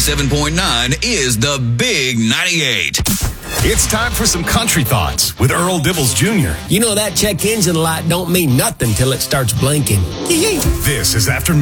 97.9 is the Big 98. It's time for some country thoughts with Earl Dibbles Jr. You know that check engine light don't mean nothing till it starts blinking. This is After